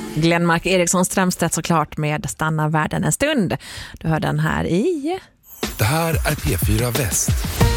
Glenmark Eriksson Strömstedt såklart med Stanna världen en stund. Du hör den här i... Det här är P4 Väst.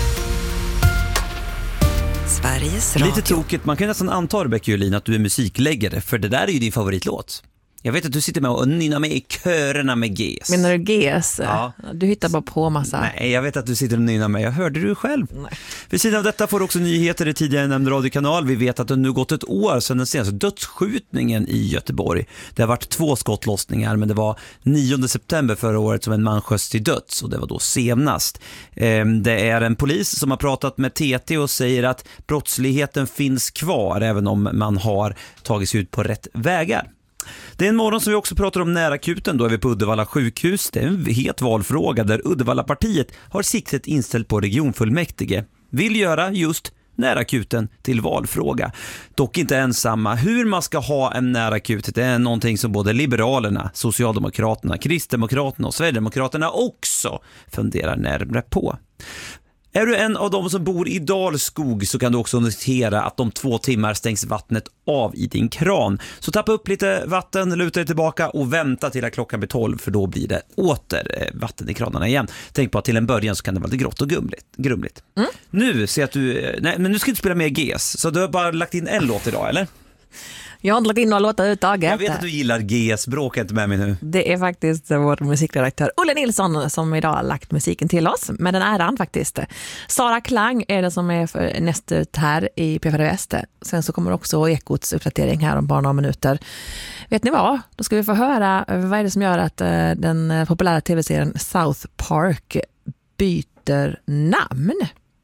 Sveriges Radio. Lite tokigt, man kan nästan anta, Rebecca Julin, att du är musikläggare, för det där är ju din favoritlåt. Jag vet att du sitter med och nynnar med i körerna med GES. Menar du GES? Ja. Du hittar bara på massa. Nej, jag vet att du sitter och nynnar med. Jag hörde du själv. Nej. Vid sidan av detta får du också nyheter i tidigare nämnd radiokanal. Vi vet att det nu gått ett år sedan den senaste dödsskjutningen i Göteborg. Det har varit 2 skottlossningar, men det var 9 september förra året som en man sköts till döds, och det var då senast. Det är en polis som har pratat med TT och säger att brottsligheten finns kvar även om man har tagit sig ut på rätt vägar. Det är en morgon som vi också pratar om närakuten. Då är vi på Uddevalla sjukhus. Det är en het valfråga där Uddevallapartiet har siktet inställt på regionfullmäktige. Vill göra just närakuten till valfråga. Dock inte ensamma. Hur man ska ha en närakut, det är någonting som både Liberalerna, Socialdemokraterna, Kristdemokraterna och Sverigedemokraterna också funderar närmare på. Är du en av dem som bor i Dalskog så kan du också notera att om 2 timmar stängs vattnet av i din kran. Så tappa upp lite vatten, luta dig tillbaka och vänta till att klockan blir 12, för då blir det åter vatten i kranarna igen. Tänk på att till en början så kan det vara lite grått och grumligt. Nu ser jag att du... Nej, men nu ska du inte spela mer GES, så du har bara lagt in en låt idag, eller? Jag har inte lagt in några låtar uttaget. Jag vet att du gillar GES, bråka inte med mig nu. Det är faktiskt vår musikredaktör Olle Nilsson som idag har lagt musiken till oss, med den äran faktiskt. Sara Klang är det som är näst ut här i P4 Väst. Sen så kommer också Ekots uppdatering här om bara några minuter. Vet ni vad? Då ska vi få höra vad är det som gör att den populära tv-serien South Park byter namn.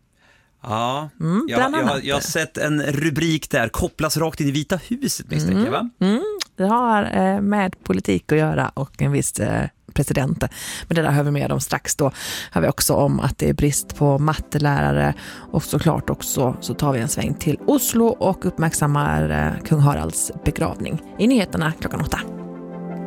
Ja, jag har sett en rubrik där, kopplas rakt in i Vita huset, misstänker jag, va? Det har med politik att göra och en viss president. Men det där hör vi med om strax. Då har vi också om att det är brist på mattelärare, och såklart också så tar vi en sväng till Oslo och uppmärksammar kung Haralds begravning i nyheterna klockan 8.